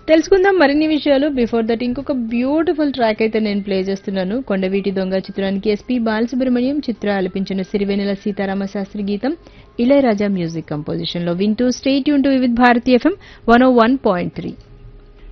తెలుసుకుందాం మరిన్ని విషయాలు. బిఫోర్ దట్ ఇంకొక బ్యూటిఫుల్ ట్రాక్ అయితే నేను ప్లే చేస్తున్నాను. కొండవీటి దొంగ చిత్రానికి ఎస్పీ బాలసుబ్రహ్మణ్యం చిత్ర ఆలపించిన సిరివెన్నెల సీతారామ శాస్త్రి గీతం ఇళయరాజా మ్యూజిక్ కంపోజిషన్ లో వింటూ stay tune to with Bharati FM 101.3.